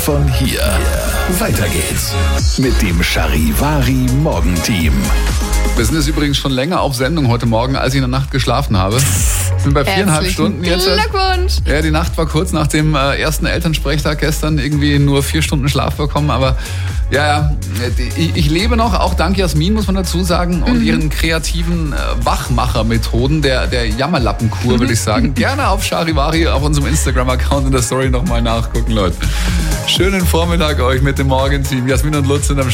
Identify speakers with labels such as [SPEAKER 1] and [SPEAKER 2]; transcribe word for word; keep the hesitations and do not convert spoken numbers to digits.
[SPEAKER 1] Von hier. Weiter geht's mit dem Charivari Morgenteam.
[SPEAKER 2] Wir sind jetzt übrigens schon länger auf Sendung heute Morgen, als ich in der Nacht geschlafen habe. Wir sind bei viereinhalb Stunden jetzt.
[SPEAKER 3] Glückwunsch!
[SPEAKER 2] Ja, die Nacht war kurz nach dem äh, ersten Elternsprechtag gestern, irgendwie nur vier Stunden Schlaf bekommen. Aber ja, ja, ich, ich lebe noch, auch dank Jasmin, muss man dazu sagen, und mhm. ihren kreativen äh, Wachmacher-Methoden, der, der Jammerlappenkur, würde ich sagen. Gerne auf Charivari, auf unserem Instagram-Account in der Story nochmal nachgucken, Leute. Schönen Vormittag euch mit dem Morgenteam. Jasmin und Lutz sind am